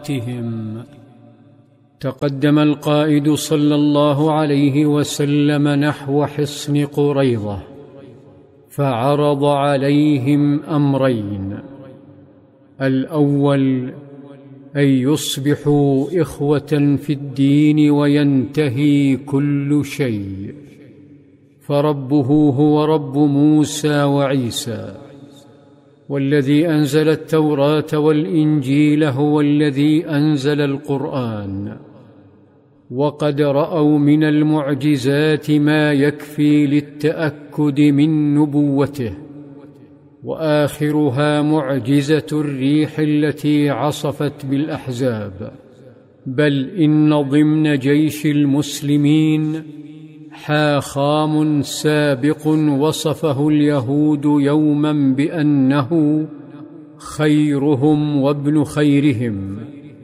تقدم القائد صلى الله عليه وسلم نحو حصن قريظة، فعرض عليهم أمرين: الأول أن يصبحوا إخوة في الدين وينتهي كل شيء، فربه هو رب موسى وعيسى، والذي أنزل التوراة والإنجيل هو الذي أنزل القرآن، وقد رأوا من المعجزات ما يكفي للتأكد من نبوته، وآخرها معجزة الريح التي عصفت بالأحزاب. بل إن ضمن جيش المسلمين حاخام سابق وصفه اليهود يوما بأنه خيرهم وابن خيرهم،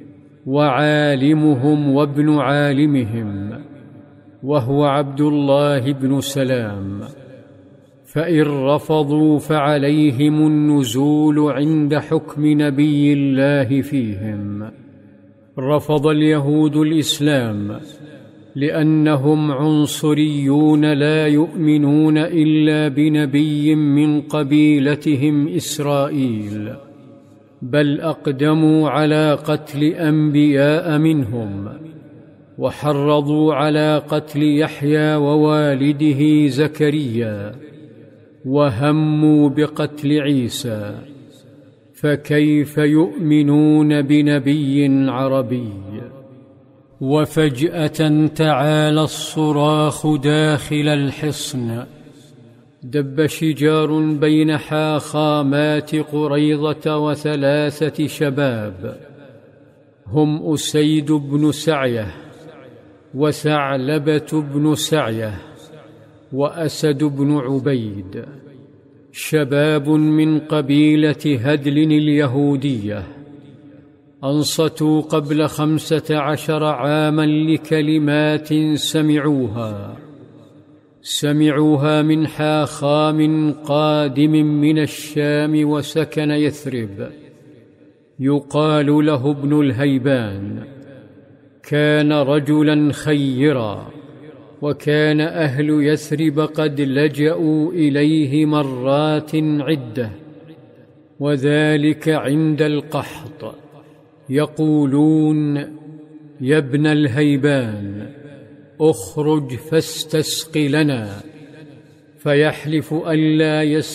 وعالمهم وابن عالمهم، وهو عبد الله بن سلام. فإن رفضوا فعليهم النزول عند حكم نبي الله فيهم. رفض اليهود الإسلام لأنهم عنصريون لا يؤمنون إلا بنبي من قبيلتهم إسرائيل، بل أقدموا على قتل أنبياء منهم، وحرضوا على قتل يحيى ووالده زكريا، وهموا بقتل عيسى، فكيف يؤمنون بنبي عربي؟ وفجأة تعالى الصراخ داخل الحصن. دب شجار بين حاخامات قريظة وثلاثة شباب، هم أسيد بن سعية، وثعلبة بن سعية، وأسد بن عبيد، شباب من قبيلة هدل اليهودية، أنصتوا قبل 15 عاما لكلمات سمعوها من حاخام قادم من الشام وسكن يثرب، يقال له ابن الهيبان. كان رجلا خيرا، وكان أهل يثرب قد لجأوا إليه مرات عدة، وذلك عند القحط، يقولون: يا ابن الهيبان اخرج فاستسق لنا، فيحلف ألا